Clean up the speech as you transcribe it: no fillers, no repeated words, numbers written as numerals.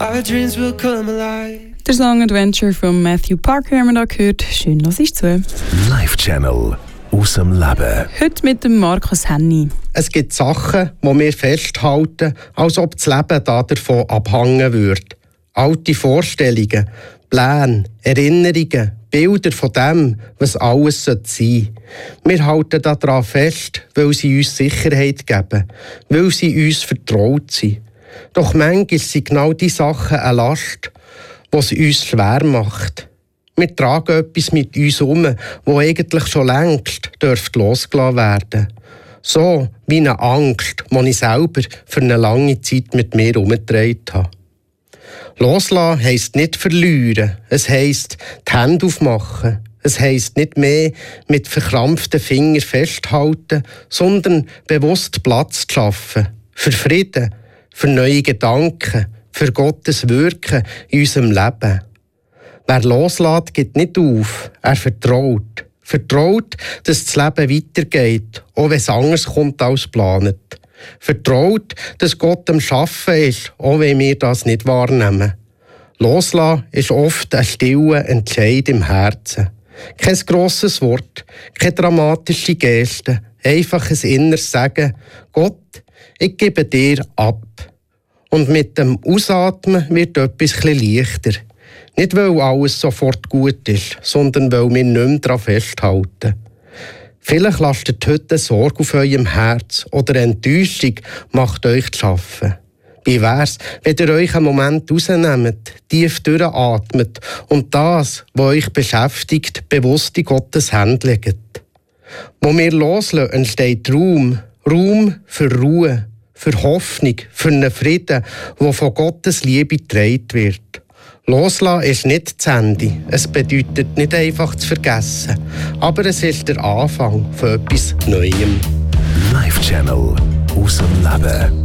Our dreams will come alive. Der Song Adventure von Matthew Parker haben wir da gehört. Schön, dass ich zu. Live Channel aus dem Leben. Heute mit dem Markus Henny. Es gibt Sachen, die wir festhalten, als ob das Leben davon abhängen würde. Alte Vorstellungen, Pläne, Erinnerungen, Bilder von dem, was alles sein sollte. Wir halten daran fest, weil sie uns Sicherheit geben, weil sie uns vertraut sind. Doch manchmal sind genau die Sachen eine Last, die es uns schwer macht. Wir tragen etwas mit uns um, das eigentlich schon längst losgelassen werden dürfte. So wie eine Angst, die ich selber für eine lange Zeit mit mir herumgetragen habe. Loslassen heisst nicht verlieren, es heisst die Hände aufmachen. Es heisst nicht mehr mit verkrampften Fingern festhalten, sondern bewusst Platz zu schaffen. Für Frieden, für neue Gedanken, für Gottes Wirken in unserem Leben. Wer loslässt, gibt nicht auf, er vertraut. Vertraut, dass das Leben weitergeht, auch wenn es anders kommt als geplant. Vertraut, dass Gott am Schaffen ist, auch wenn wir das nicht wahrnehmen. Loslassen ist oft ein stiller Entscheid im Herzen. Kein grosses Wort, keine dramatische Geste, einfach ein inneres Sagen: Gott, ich gebe dir ab. Und mit dem Ausatmen wird etwas leichter. Nicht, weil alles sofort gut ist, sondern weil wir nicht mehr daran festhalten. Vielleicht lastet heute Sorge auf eurem Herz oder Enttäuschung macht euch zu arbeiten. Wie wär's, wenn ihr euch einen Moment rausnehmt, tief durchatmet und das, was euch beschäftigt, bewusst in Gottes Hände legt. Wo wir loslassen, entsteht Raum für Ruhe, für Hoffnung, für einen Frieden, der von Gottes Liebe getragen wird. Loslassen ist nicht das Ende. Es bedeutet nicht einfach zu vergessen. Aber es ist der Anfang von etwas Neuem. Live Channel aus dem Leben.